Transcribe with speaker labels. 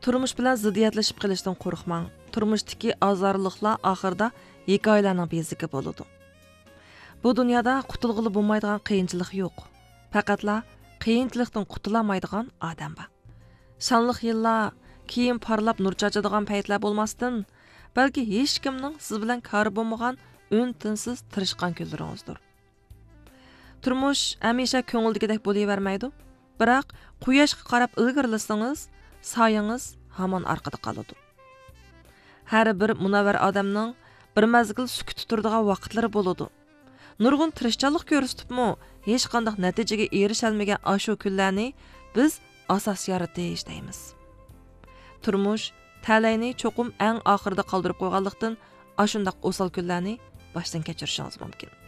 Speaker 1: Turmush bilan ziddiyatlashib qilishdan qo'rqmang. Turmushdagi azorliqlar oxirida hikoyalarning bezigi bo'ladi. Bu dunyoda qutulg'ili bo'lmaydigan qiyinchilik yo'q. Faqatla qiyinchilikdan qutulamaydigan odam bor. Sonliq yillar, keyin parlab nur chachadigan paytlar bo'lmasdan, balki hech kimning siz bilan kori bo'lmagan un-tinsiz tirishgan kunlaringizdir. Turmush hamisha ko'ngildagidek bo'lavermaydi. Biroq quyoshga qarab ilgirlasangiz, soyangiz hamon orqada qoladi. Har bir munavvar odamning bir mazgil sukut turadigan vaqtlari bo'ladi. Nurg'un tirishchilik ko'rsatibmi, hech qanday natijaga erishalmagan ashu kunlarni biz asos yaratish deymiz. Turmush talayni cho'qim eng oxirida qoldirib qo'yganlikdan ashundaq o'sal kunlarni boshdan kechirishingiz mumkin.